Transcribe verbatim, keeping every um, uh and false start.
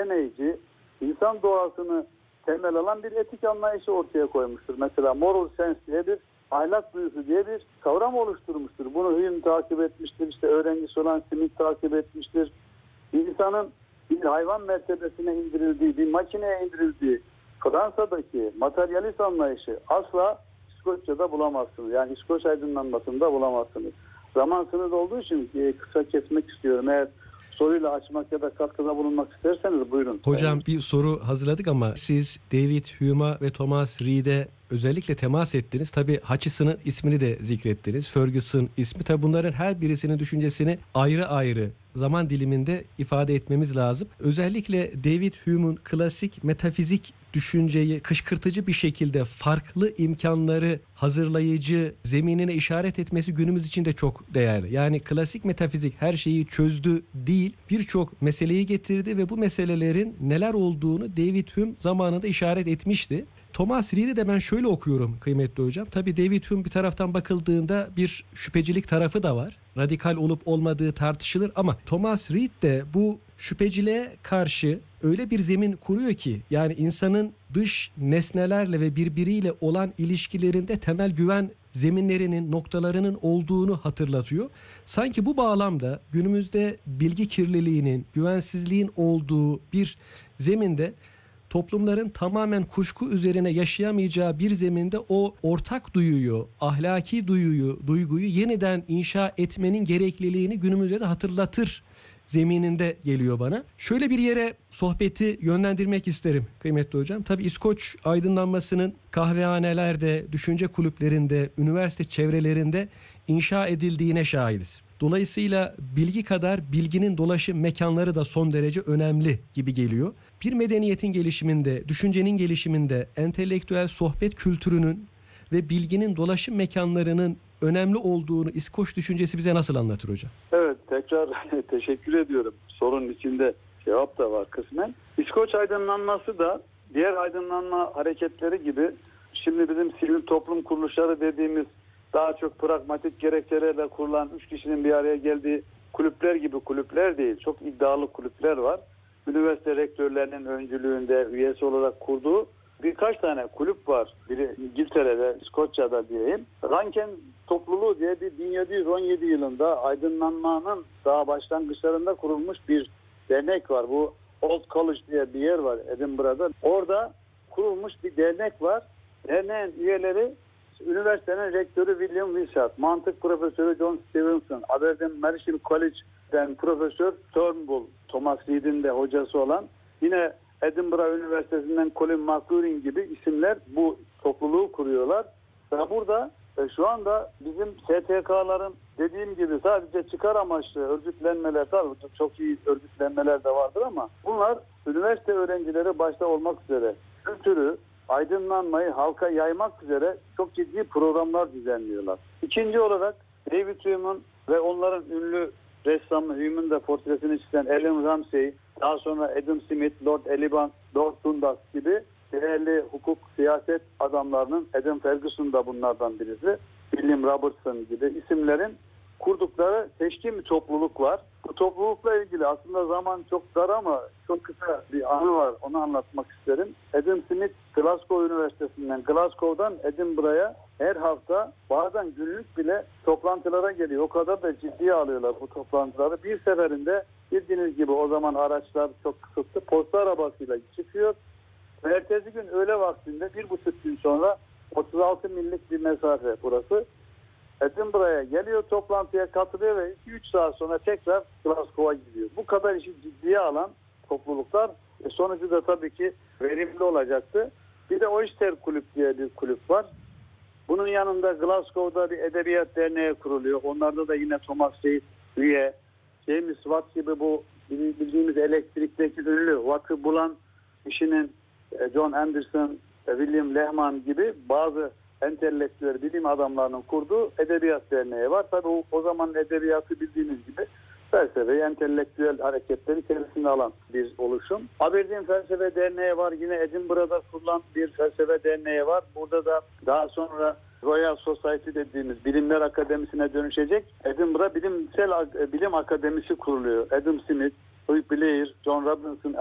deneyici, insan doğasını temel alan bir etik anlayışı ortaya koymuştur. Mesela moral sense diye bir ahlak duyusu diye bir kavram oluşturmuştur. Bunu Hume takip etmiştir, işte öğrencisi olan Smith takip etmiştir. İnsanın bir hayvan mertebesine indirildiği, bir makineye indirildiği Fransa'daki materyalist anlayışı asla İskoçya'da bulamazsınız. Yani İskoç aydınlanmasında bulamazsınız. Zaman sınırı olduğu için kısa kesmek istiyorum. Eğer soruyla açmak ya da katkıda bulunmak isterseniz buyurun. Hocam bir soru hazırladık ama siz David Hume'a ve Thomas Reid'e özellikle temas ettiniz. Tabii Hutcheson'ın ismini de zikrettiniz. Ferguson ismi. Tabii bunların her birisinin düşüncesini ayrı ayrı zaman diliminde ifade etmemiz lazım. Özellikle David Hume'un klasik metafizik düşünceyi kışkırtıcı bir şekilde farklı imkanları hazırlayıcı zeminine işaret etmesi günümüz için de çok değerli. Yani klasik metafizik her şeyi çözdü değil, birçok meseleyi getirdi ve bu meselelerin neler olduğunu David Hume zamanında işaret etmişti. Thomas Reid'i de ben şöyle okuyorum kıymetli hocam. Tabii David Hume bir taraftan bakıldığında bir şüphecilik tarafı da var. Radikal olup olmadığı tartışılır ama Thomas Reid de bu şüpheciliğe karşı öyle bir zemin kuruyor ki yani insanın dış nesnelerle ve birbiriyle olan ilişkilerinde temel güven zeminlerinin, noktalarının olduğunu hatırlatıyor. Sanki bu bağlamda günümüzde bilgi kirliliğinin, güvensizliğin olduğu bir zeminde toplumların tamamen kuşku üzerine yaşayamayacağı bir zeminde o ortak duyuyu, ahlaki duyuyu, duyguyu yeniden inşa etmenin gerekliliğini günümüzde de hatırlatır zemininde geliyor bana. Şöyle bir yere sohbeti yönlendirmek isterim kıymetli hocam. Tabii İskoç aydınlanmasının kahvehanelerde, düşünce kulüplerinde, üniversite çevrelerinde inşa edildiğine şahidiz. Dolayısıyla bilgi kadar bilginin dolaşım mekanları da son derece önemli gibi geliyor. Bir medeniyetin gelişiminde, düşüncenin gelişiminde entelektüel sohbet kültürünün ve bilginin dolaşım mekanlarının önemli olduğunu İskoç düşüncesi bize nasıl anlatır hocam? Evet, tekrar teşekkür ediyorum. Sorunun içinde cevap da var kısmen. İskoç aydınlanması da diğer aydınlanma hareketleri gibi şimdi bizim sivil toplum kuruluşları dediğimiz daha çok pragmatik gerekçelerle kurulan üç kişinin bir araya geldiği kulüpler gibi kulüpler değil. Çok iddialı kulüpler var. Üniversite rektörlerinin öncülüğünde üyesi olarak kurduğu birkaç tane kulüp var. Biri İngiltere'de, İskoçya'da diyeyim. Ranken topluluğu diye bir bin yedi yüz on yedi yılında aydınlanmanın daha başlangıçlarında kurulmuş bir dernek var. Bu Old College diye bir yer var Edinburgh'da. Orada kurulmuş bir dernek var. Derneğin üyeleri üniversitenin rektörü William Wishart, mantık profesörü John Stevenson, Aberdeen Marischal College'den Profesör Turnbull, Thomas Reid'in de hocası olan, yine Edinburgh Üniversitesi'nden Colin McLaurin gibi isimler bu topluluğu kuruyorlar. Ve burada e, şu anda bizim S T K'ların dediğim gibi sadece çıkar amaçlı örgütlenmeler, tabii çok iyi örgütlenmeler de vardır ama bunlar üniversite öğrencileri başta olmak üzere kültürü, aydınlanmayı halka yaymak üzere çok ciddi programlar düzenliyorlar. İkinci olarak David Hume'un ve onların ünlü ressamı Hume'un da portresini çizen Alan Ramsey, daha sonra Adam Smith, Lord Eliban, Lord Dundas gibi değerli hukuk, siyaset adamlarının, Adam Ferguson da bunlardan birisi, William Robertson gibi isimlerin kurdukları seçkin bir topluluk var. Bu toplulukla ilgili aslında zaman çok dar ama çok kısa bir anı var. Onu anlatmak isterim. Adam Smith Glasgow Üniversitesi'nden, Glasgow'dan Edinburgh'a her hafta bazen günlük bile toplantılara geliyor. O kadar da ciddiye alıyorlar bu toplantıları. Bir seferinde bildiğiniz gibi o zaman araçlar çok kısıtlı. Posta arabasıyla çıkıyor. Ve ertesi gün öğle vaktinde bir buçuk gün sonra otuz altı millik bir mesafe burası. Edinburgh'a geliyor, toplantıya katılıyor ve iki üç saat sonra tekrar Glasgow'a gidiyor. Bu kadar işi ciddiye alan topluluklar e sonucu da tabii ki verimli olacaktı. Bir de Oyster Kulüp diye bir kulüp var. Bunun yanında Glasgow'da bir edebiyat derneği kuruluyor. Onlarda da yine Thomas Reid üye. James Watt gibi bu bildiğimiz elektrikteki ünlü Watt'ı bulan kişinin John Anderson, William Lehman gibi bazı entelektüel bilim adamlarının kurduğu edebiyat derneği var. Tabii o, o zaman edebiyatı bildiğiniz gibi felsefe, entelektüel hareketleri içerisinde alan bir oluşum. Aberdeen Felsefe Derneği var. Yine Edinburgh'da kurulan bir felsefe derneği var. Burada da daha sonra Royal Society dediğimiz bilimler akademisine dönüşecek Edinburgh Bilimsel Bilim Akademisi kuruluyor. Adam Smith, Louis Blair, John Robinson,